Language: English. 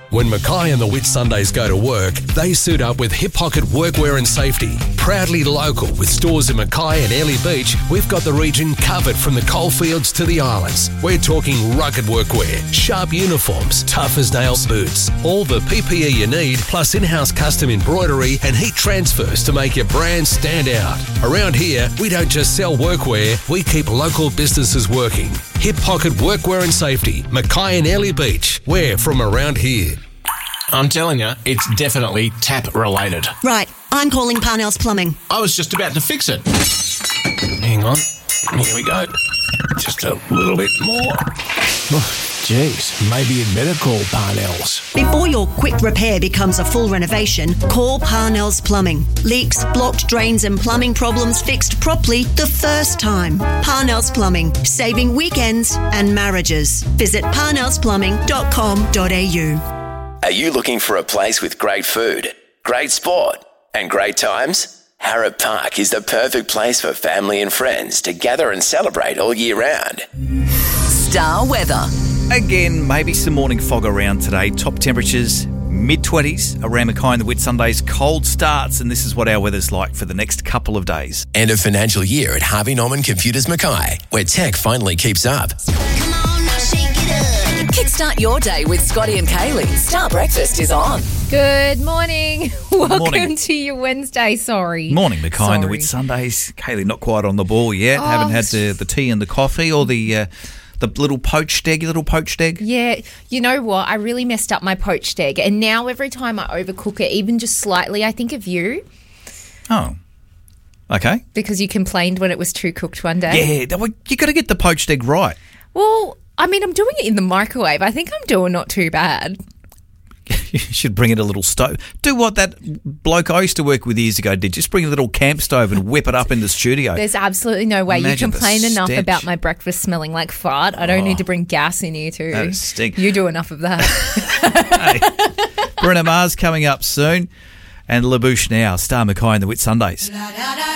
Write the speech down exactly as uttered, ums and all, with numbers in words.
When Mackay and the Whitsundays go to work, they suit up with Hip Pocket Workwear and Safety. Proudly local with stores in Mackay and Airlie Beach, we've got the region covered from the coalfields to the islands. We're talking rugged workwear, sharp uniforms, tough as nails boots, all the P P E you need, plus in-house custom embroidery and heat transfers to make your brand stand out. Around here, we don't just sell workwear, we keep local businesses working. Hip Pocket Workwear and Safety, Mackay and Airlie Beach. We're from around here. I'm telling you, it's definitely tap related. Right, I'm calling Parnell's Plumbing. I was just about to fix it. Hang on. Here we go. Just a little bit more. Jeez, oh, maybe you'd better call Parnell's. Before your quick repair becomes a full renovation, call Parnell's Plumbing. Leaks, blocked drains and plumbing problems fixed properly the first time. Parnell's Plumbing, saving weekends and marriages. Visit parnells plumbing dot com dot a u. Are you looking for a place with great food, great sport and great times? Harrop Park is the perfect place for family and friends to gather and celebrate all year round. Star weather. Again, maybe some morning fog around today. Top temperatures, mid-twenties around Mackay and the Whitsundays. Cold starts, and this is what our weather's like for the next couple of days. End of financial year at Harvey Norman Computers Mackay, where tech finally keeps up. Come on, now shake it up. Kickstart your day with Scotty and Kaylee. Star Breakfast is on. Good morning. Welcome morning. to your Wednesday. Sorry. Morning, Mackay Sorry. and the Whitsundays. Kaylee, not quite on the ball yet. Oh, Haven't had the, the tea and the coffee or the uh, the little poached egg, little poached egg. Yeah, you know what? I really messed up my poached egg, and now every time I overcook it, even just slightly, I think of you. Oh, okay. Because you complained when it was too cooked one day. Yeah, well, you got to get the poached egg right. Well, I mean, I'm doing it in the microwave. I think I'm doing not too bad. You should bring in a little stove. Do what that bloke I used to work with years ago did. Just bring a little camp stove and whip it up in the studio. There's absolutely no way. Imagine you complain the enough stench. about my breakfast smelling like fart. I don't Oh. need to bring gas in here too. That stink. You do enough of that. Hey, Bruno Mars coming up soon. And LaBouche now, Star Mackay and the Whitsundays.